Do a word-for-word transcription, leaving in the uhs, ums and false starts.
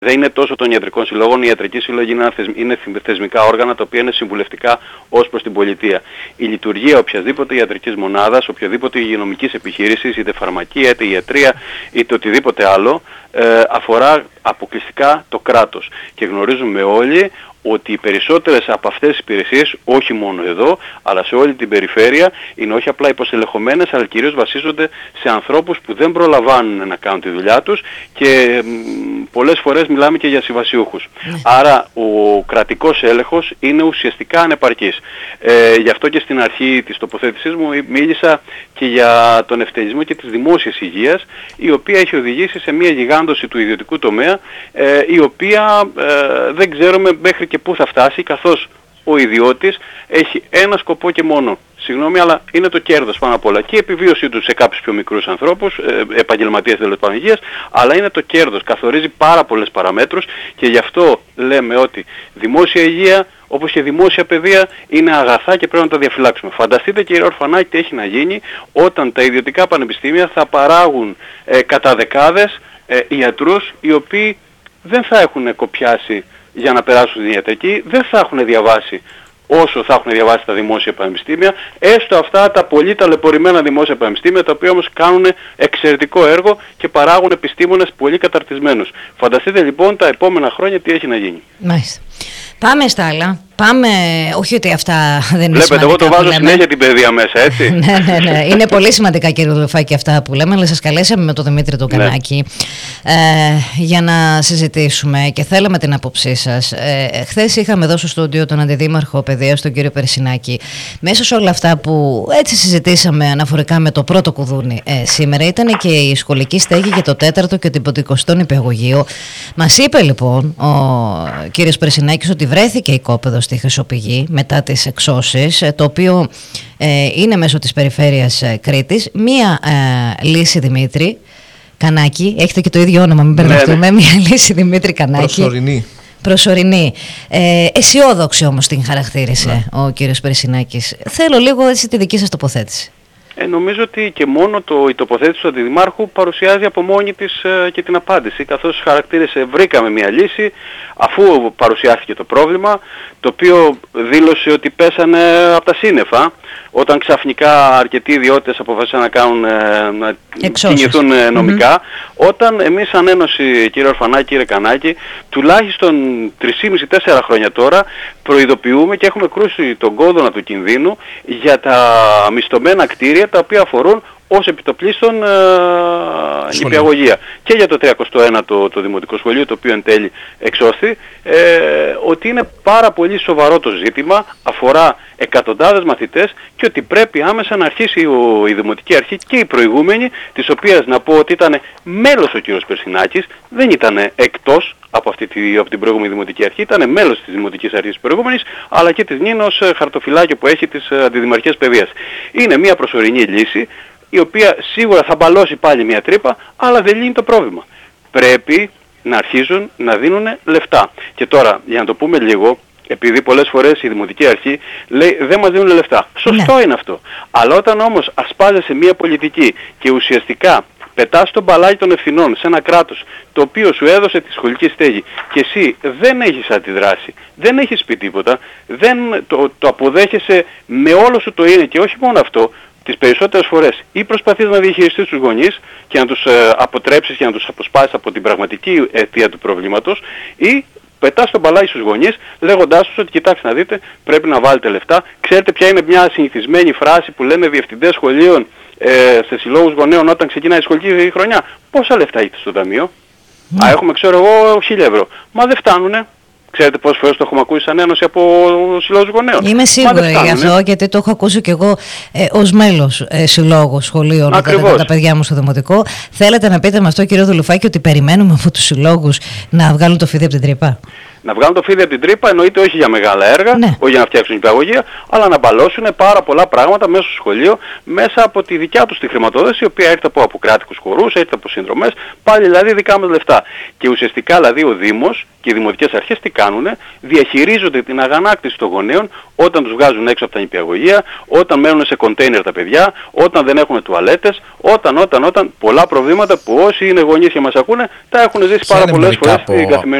Δεν είναι τόσο των ιατρικών συλλόγων. Οι ιατρικοί σύλλογοι είναι, είναι θεσμικά όργανα τα οποία είναι συμβουλευτικά ως προς την πολιτεία. Η λειτουργία οποιασδήποτε ιατρικής μονάδας, οποιοδήποτε υγειονομικής επιχείρησης, είτε φαρμακεία, είτε ιατρία, είτε οτιδήποτε άλλο, ε, αφορά αποκλειστικά το κράτος. Και γνωρίζουμε όλοι ότι οι περισσότερες από αυτές τις υπηρεσίες, όχι μόνο εδώ, αλλά σε όλη την περιφέρεια, είναι όχι απλά υποσελεχωμένες, αλλά κυρίως βασίζονται σε ανθρώπους που δεν προλαμβάνουν να κάνουν τη δουλειά τους και μ, πολλές φορές μιλάμε και για συμβασιούχους. Ναι. Άρα ο κρατικός έλεγχος είναι ουσιαστικά ανεπαρκής. Ε, γι' αυτό και στην αρχή της τοποθέτησής μου μίλησα και για τον ευτελισμό και της δημόσιας υγείας, η οποία έχει οδηγήσει σε μια γιγάντωση του ιδιωτικού τομέα, ε, η οποία ε, δεν ξέρουμε μέχρι και πού θα φτάσει, καθώς ο ιδιώτης έχει ένα σκοπό και μόνο. Συγγνώμη, αλλά είναι το κέρδος πάνω απ' όλα. Και η επιβίωσή του σε κάποιους πιο μικρούς ανθρώπους, ε, επαγγελματίες τέλος πάντων υγείας, αλλά είναι το κέρδος. Καθορίζει πάρα πολλές παραμέτρους και γι' αυτό λέμε ότι δημόσια υγεία, όπως και δημόσια παιδεία, είναι αγαθά και πρέπει να τα διαφυλάξουμε. Φανταστείτε, κύριε Ορφανάκη, τι έχει να γίνει όταν τα ιδιωτικά πανεπιστήμια θα παράγουν ε, κατά δεκάδες ε, ιατρούς, οι οποίοι δεν θα έχουν κοπιάσει για να περάσουν στην ιατρική, δεν θα έχουν διαβάσει όσο θα έχουν διαβάσει τα δημόσια πανεπιστήμια, έστω αυτά τα πολύ ταλαιπωρημένα δημόσια πανεπιστήμια, τα οποία όμως κάνουν εξαιρετικό έργο και παράγουν επιστήμονες πολύ καταρτισμένους. Φανταστείτε λοιπόν τα επόμενα χρόνια τι έχει να γίνει. Μάλιστα. Πάμε στα άλλα. Πάμε, όχι ότι αυτά δεν είναι Βλέπετε, σημαντικά. εγώ το βάζω συνέχεια την παιδεία μέσα, έτσι. ναι, ναι, ναι. Είναι πολύ σημαντικά, κύριε Δουλουφάκη, αυτά που λέμε, αλλά σας καλέσαμε με τον Δημήτρη τον Κανάκη ναι. ε, για να συζητήσουμε και θέλαμε την άποψή σας. Ε, χθες είχαμε εδώ στο στούντιο τον Αντιδήμαρχο Παιδείας, τον κύριο Περσινάκη. Μέσα σε όλα αυτά που έτσι συζητήσαμε αναφορικά με το πρώτο κουδούνι ε, σήμερα, ήταν και η σχολική στέγη για το τέταρτο και το πεντηκοστό νηπιαγωγείο. Μας είπε λοιπόν ο κύριος Περσινάκης ότι βρέθηκε οικόπεδο στη Χρυσοπηγή μετά τις εξώσεις, το οποίο ε, είναι μέσω της περιφέρειας ε, Κρήτης. Μία ε, λύση, Δημήτρη Κανάκη, έχετε και το ίδιο όνομα, μην μπερδευτούμε, ναι, ναι. Μία λύση, Δημήτρη Κανάκη. Προσωρινή. Προσωρινή. Ε, αισιόδοξη όμως την χαρακτήρισε ναι. ο κύριος Περσινάκης. Θέλω λίγο έτσι τη δική σας τοποθέτηση. Ε, νομίζω ότι και μόνο το, η τοποθέτηση του Αντιδημάρχου παρουσιάζει από μόνη της ε, και την απάντηση, καθώς χαρακτήρισε βρήκαμε μια λύση αφού παρουσιάστηκε το πρόβλημα, το οποίο δήλωσε ότι πέσανε από τα σύννεφα όταν ξαφνικά αρκετοί ιδιώτες αποφάσισαν να κάνουν, ε, να κινηθούν ε, νομικά, mm-hmm. όταν εμείς σαν Ένωση, κύριε Ορφανάκη, κύριε Κανάκη, τουλάχιστον τρία και μισό με τέσσερα χρόνια τώρα προειδοποιούμε και έχουμε κρούσει τον κόδωνα του κινδύνου για τα μισθωμένα κτίρια τα οποία αφορούν ως επιτοπλίστων ε, νηπιαγωγεία. Και για το τριακοστό ένατο το Δημοτικό Σχολείο, το οποίο εν τέλει εξώσθη, ε, ότι είναι πάρα πολύ σοβαρό το ζήτημα, αφορά εκατοντάδες μαθητές και ότι πρέπει άμεσα να αρχίσει ο, η Δημοτική Αρχή και η προηγούμενη, της οποίας να πω ότι ήταν μέλος ο κύριος Περσινάκης, δεν ήταν εκτός από, αυτή τη, από την προηγούμενη Δημοτική Αρχή, ήταν μέλος της Δημοτικής Αρχής προηγούμενης, αλλά και της Νίνα ως χαρτοφυλάκιο που έχει της Αντιδημαρχίας Παιδείας. Είναι μια προσωρινή λύση, η οποία σίγουρα θα μπαλώσει πάλι μια τρύπα, αλλά δεν λύνει το πρόβλημα. Πρέπει να αρχίζουν να δίνουν λεφτά. Και τώρα, για να το πούμε λίγο, επειδή πολλές φορές η Δημοτική Αρχή λέει δεν μας δίνουν λεφτά. Σωστό ναι. είναι αυτό. Αλλά όταν όμως ασπάζεσαι μια πολιτική και ουσιαστικά πετάς τον μπαλάκι των ευθυνών σε ένα κράτος το οποίο σου έδωσε τη σχολική στέγη και εσύ δεν έχεις αντιδράσει, δεν έχεις πει τίποτα, δεν το, το αποδέχεσαι με όλο σου το είναι και όχι μόνο αυτό, τις περισσότερες φορές ή προσπαθείς να διαχειριστείς τους γονείς και να τους ε, αποτρέψεις και να τους αποσπάσεις από την πραγματική αιτία του προβλήματος, ή πετάς τον μπαλάκι στους γονείς λέγοντάς τους ότι κοιτάξτε να δείτε, πρέπει να βάλετε λεφτά. Ξέρετε ποια είναι μια συνηθισμένη φράση που λένε διευθυντές σχολείων ε, σε συλλόγους γονέων όταν ξεκινάει η σχολική χρονιά? Πόσα λεφτά έχετε στο ταμείο? Mm. Α, έχουμε ξέρω εγώ χίλια ευρώ. Μα δεν φτάνουνε. Ξέρετε πόσες φορές το έχουμε ακούσει σαν Ένωση από συλλόγους γονέων? Είμαι σίγουρη γι' αυτό, γιατί το έχω ακούσει και εγώ ε, ως μέλος ε, συλλόγου σχολείων με τα, τα παιδιά μου στο Δημοτικό. Θέλετε να πείτε με αυτό, κύριε Δουλουφάκη, ότι περιμένουμε από τους συλλόγους να βγάλουν το φίδι από την τρύπα? Να βγάλουν το φίδι από την τρύπα, εννοείται όχι για μεγάλα έργα, ναι. όχι για να φτιάξουν νηπιαγωγεία, αλλά να μπαλώσουν πάρα πολλά πράγματα μέσα στο σχολείο, μέσα από τη δικιά τους τη χρηματοδότηση, η οποία έρχεται από, από κράτικους χορούς, έρχεται από συνδρομές, πάλι δηλαδή δικά μας λεφτά. Και ουσιαστικά δηλαδή ο Δήμος και οι δημοτικές αρχές τι κάνουνε, διαχειρίζονται την αγανάκτηση των γονέων όταν τους βγάζουν έξω από τα νηπιαγωγεία, όταν μένουν σε κοντέινερ τα παιδιά, όταν δεν έχουν τουαλέτες, όταν, όταν, όταν πολλά προβλήματα που όσοι είναι γονείς και μας ακούνε τα έχουν ζήσει πάρα πολλές φορές στην καθημερινή.